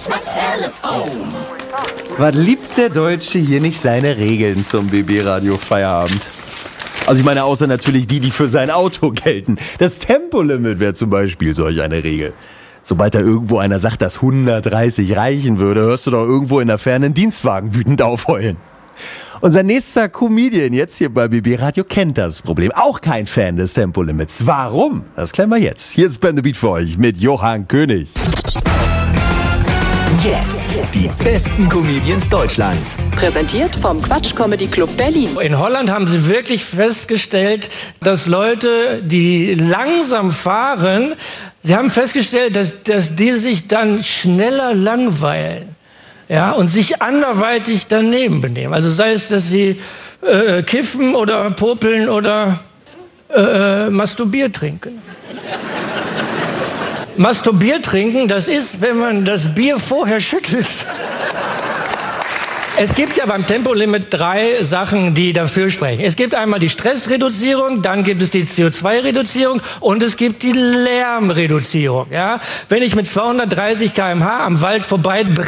Was liebt der Deutsche hier nicht seine Regeln zum BB-Radio Feierabend? Also ich meine, außer natürlich die für sein Auto gelten. Das Tempolimit wäre zum Beispiel solch eine Regel. Sobald da irgendwo einer sagt, dass 130 reichen würde, hörst du doch irgendwo in der Ferne einen Dienstwagen wütend aufheulen. Unser nächster Comedian jetzt hier bei BB Radio kennt das Problem. Auch kein Fan des Tempolimits. Warum? Das klären wir jetzt. Hier ist Ben the Beat für euch mit Johann König. Jetzt die besten Comedians Deutschlands. Präsentiert vom Quatsch Comedy Club Berlin. In Holland haben sie wirklich festgestellt, dass Leute, die langsam fahren, sie haben festgestellt, dass die sich dann schneller langweilen. Ja, und sich anderweitig daneben benehmen. Also sei es, dass sie kiffen oder popeln oder Masturbier trinken. Masturbier trinken, das ist, wenn man das Bier vorher schüttelt. Es gibt ja beim Tempolimit 3 Sachen, die dafür sprechen. Es gibt einmal die Stressreduzierung, dann gibt es die CO2-Reduzierung und es gibt die Lärmreduzierung. Ja? Wenn ich mit 230 km/h am Wald vorbei